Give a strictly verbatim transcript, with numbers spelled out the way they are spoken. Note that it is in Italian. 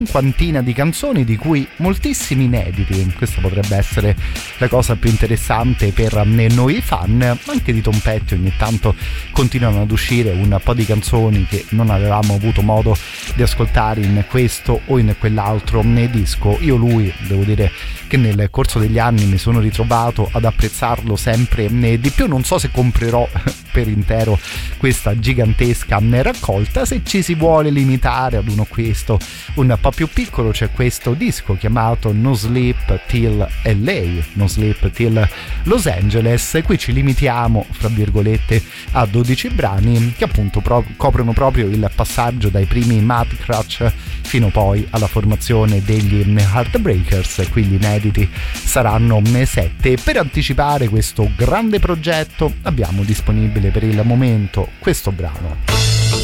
cinquantina di canzoni, di cui moltissimi inediti. Questa potrebbe essere la cosa più interessante per noi fan. Anche di Tom Petty ogni tanto continuano ad uscire un po' di canzoni che non avevamo avuto modo di ascoltare in questo o in quell'altro disco. Io lui devo dire che nel corso degli anni mi sono ritrovato ad apprezzarlo sempre di più. Non so se comprerò per intero questa gigantesca raccolta. Se ci si vuole limitare ad uno questo un po' più piccolo, c'è questo disco chiamato No Sleep Till L A, No Sleep Till Los Angeles. Qui ci limitiamo fra virgolette a dodici brani che appunto pro- coprono proprio il passaggio dai primi Mad Crutch fino poi alla formazione degli Heartbreakers. Qui gli inediti saranno sette. Per anticipare questo grande progetto abbiamo disponibile per il momento questo brano.